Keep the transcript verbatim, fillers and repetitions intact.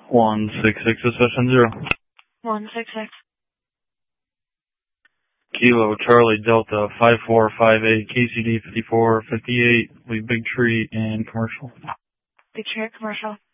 one six six session zero. one six six. Kilo Charlie Delta five four five eight K C D fifty-four fifty-eight, we Big Tree and commercial. Big Tree commercial.